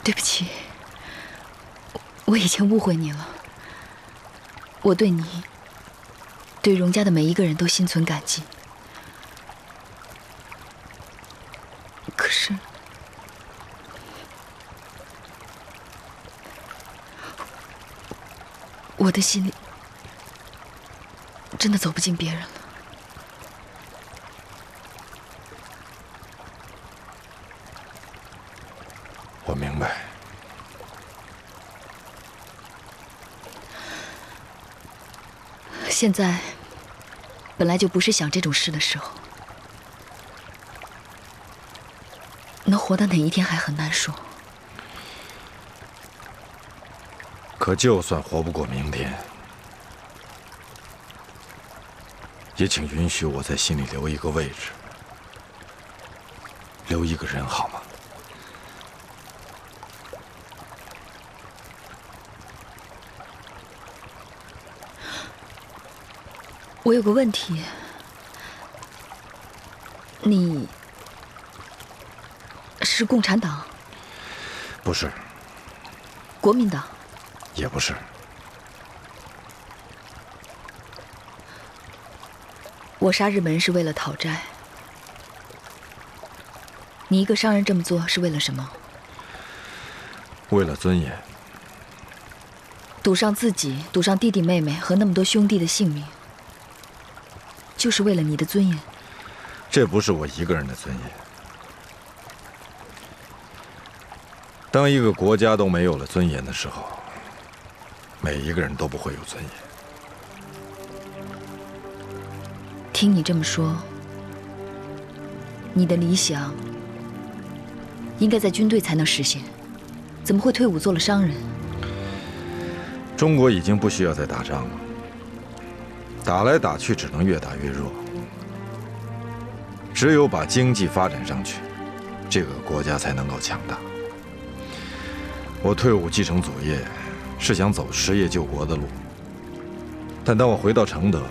对不起，我以前误会你了。我对你，对荣家的每一个人都心存感激。可是，我的心里真的走不进别人了。 我明白。 现在本来就不是想这种事的时候，能活到哪一天还很难说。 可就算活不过明天，也请允许我在心里留一个位置，留一个人，好吗？ 我有个问题，你是共产党？ 不是。 国民党？ 也不是。 我杀日本人是为了讨债，你一个商人这么做是为了什么？ 为了尊严。 赌上自己，赌上弟弟妹妹和那么多兄弟的性命，就是为了你的尊严。 这不是我一个人的尊严。当一个国家都没有了尊严的时候，每一个人都不会有尊严。 听你这么说，你的理想应该在军队才能实现，怎么会退伍做了商人？ 中国已经不需要再打仗了，打来打去只能越打越弱。只有把经济发展上去，这个国家才能够强大。我退伍继承祖业，是想走实业救国的路。但当我回到承德，